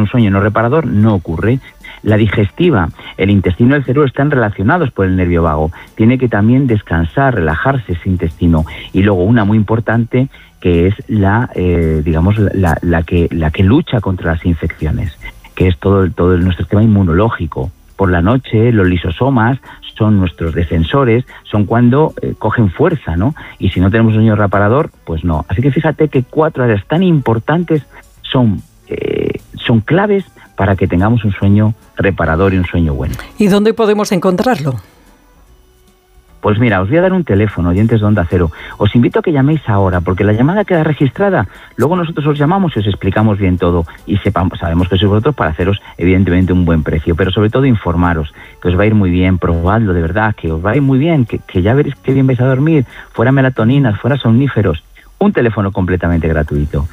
un sueño no reparador no ocurre. La digestiva, el intestino y el cerebro están relacionados por el nervio vago. Tiene que también descansar, relajarse ese intestino. Y luego una muy importante, que es la que lucha contra las infecciones, que es todo nuestro sistema inmunológico. Por la noche, los lisosomas son nuestros defensores, son cuando cogen fuerza, ¿no? Y si no tenemos un sueño reparador, pues no. Así que fíjate que 4 áreas tan importantes son claves para que tengamos un sueño reparador y un sueño bueno. ¿Y dónde podemos encontrarlo? Pues mira, os voy a dar un teléfono, oyentes de Onda Cero. Os invito a que llaméis ahora, porque la llamada queda registrada. Luego nosotros os llamamos y os explicamos bien todo. Y sabemos que sois vosotros para haceros, evidentemente, un buen precio. Pero sobre todo informaros, que os va a ir muy bien, probadlo de verdad, que os va a ir muy bien, que ya veréis qué bien vais a dormir, fuera melatoninas, fuera somníferos. Un teléfono completamente gratuito.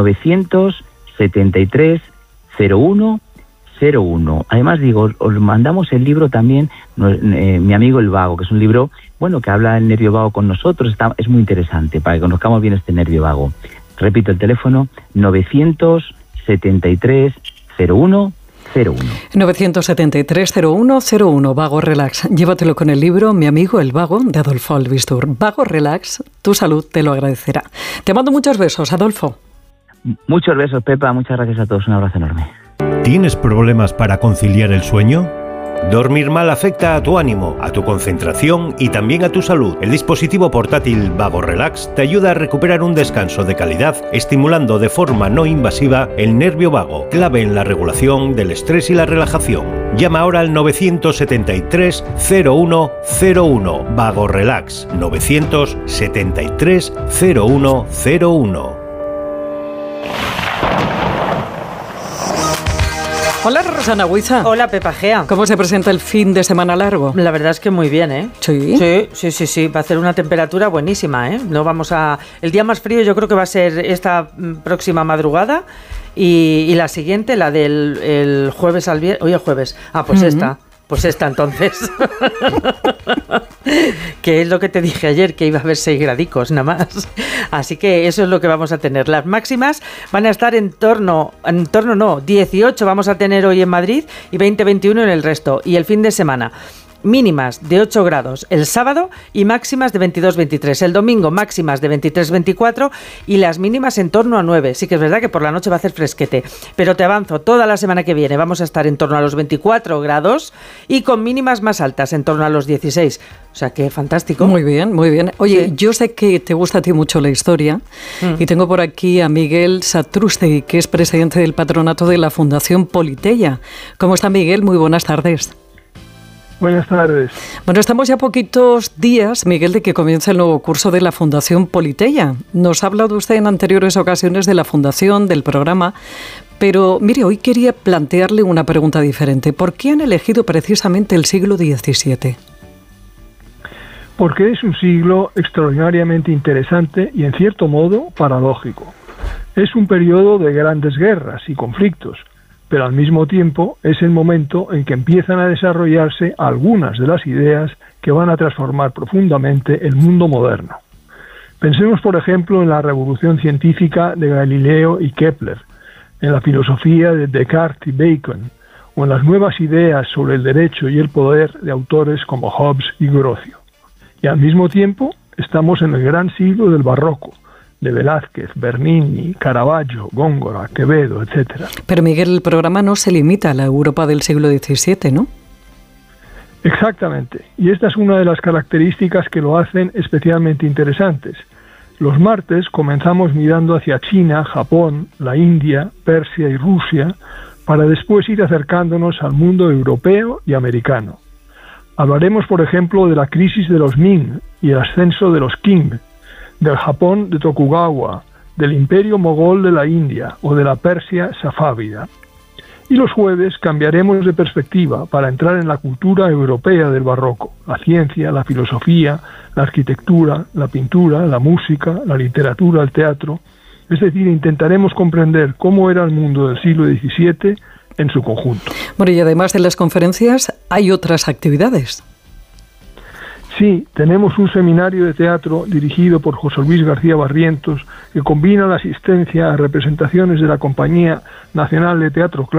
973 01 01. Además digo, os mandamos el libro también, Mi amigo el vago, que es un libro, bueno, que habla del nervio vago con nosotros, es muy interesante para que conozcamos bien este nervio vago. Repito el teléfono, 973 01 01. 973 01 01, Vago Relax. Llévatelo con el libro Mi amigo el vago, de Adolfo Albistur. Vago Relax, tu salud te lo agradecerá. Te mando muchos besos, Adolfo. Muchos besos, Pepa, muchas gracias a todos, un abrazo enorme. ¿Tienes problemas para conciliar el sueño? Dormir mal afecta a tu ánimo, a tu concentración y también a tu salud. El dispositivo portátil Vago Relax te ayuda a recuperar un descanso de calidad, estimulando de forma no invasiva el nervio vago, clave en la regulación del estrés y la relajación. Llama ahora al 973 01 01. Vago Relax, 973 01 01. Hola, Rosana Huiza. Hola, Pepa Gea. ¿Cómo se presenta el fin de semana largo? La verdad es que muy bien, ¿eh? ¿Sí? Sí. Va a ser una temperatura buenísima, ¿eh? No vamos a... El día más frío yo creo que va a ser esta próxima madrugada y la siguiente, la del el jueves al viernes... Hoy es jueves. Pues esta. Pues esta entonces. Que es lo que te dije ayer, que iba a haber 6 gradicos nada más. Así que eso es lo que vamos a tener. Las máximas van a estar en torno 18 vamos a tener hoy en Madrid y 20-21 en el resto. Y el fin de semana, mínimas de 8 grados el sábado y máximas de 22-23. El domingo máximas de 23-24 y las mínimas en torno a 9. Sí que es verdad que por la noche va a hacer fresquete, pero te avanzo, toda la semana que viene vamos a estar en torno a los 24 grados y con mínimas más altas, en torno a los 16. O sea que fantástico. Muy bien, muy bien. Oye, sí. Yo sé que te gusta a ti mucho la historia y tengo por aquí a Miguel Satrústegui, que es presidente del patronato de la Fundación Politeia. ¿Cómo está, Miguel? Muy buenas tardes. Buenas tardes. Bueno, estamos ya a poquitos días, Miguel, de que comience el nuevo curso de la Fundación Politeia. Nos ha hablado usted en anteriores ocasiones de la Fundación, del programa, pero mire, hoy quería plantearle una pregunta diferente. ¿Por qué han elegido precisamente el siglo XVII? Porque es un siglo extraordinariamente interesante y, en cierto modo, paradójico. Es un periodo de grandes guerras y conflictos, pero al mismo tiempo es el momento en que empiezan a desarrollarse algunas de las ideas que van a transformar profundamente el mundo moderno. Pensemos, por ejemplo, en la revolución científica de Galileo y Kepler, en la filosofía de Descartes y Bacon, o en las nuevas ideas sobre el derecho y el poder de autores como Hobbes y Grocio. Y al mismo tiempo estamos en el gran siglo del barroco, de Velázquez, Bernini, Caravaggio, Góngora, Quevedo, etc. Pero Miguel, el programa no se limita a la Europa del siglo XVII, ¿no? Exactamente, y esta es una de las características que lo hacen especialmente interesantes. Los martes comenzamos mirando hacia China, Japón, la India, Persia y Rusia, para después ir acercándonos al mundo europeo y americano. Hablaremos, por ejemplo, de la crisis de los Ming y el ascenso de los Qing, del Japón de Tokugawa, del Imperio Mogol de la India o de la Persia safávida. Y los jueves cambiaremos de perspectiva para entrar en la cultura europea del barroco, la ciencia, la filosofía, la arquitectura, la pintura, la música, la literatura, el teatro. Es decir, intentaremos comprender cómo era el mundo del siglo XVII en su conjunto. Bueno, y además de las conferencias, hay otras actividades. Sí, tenemos un seminario de teatro dirigido por José Luis García Barrientos que combina la asistencia a representaciones de la Compañía Nacional de Teatro Clásico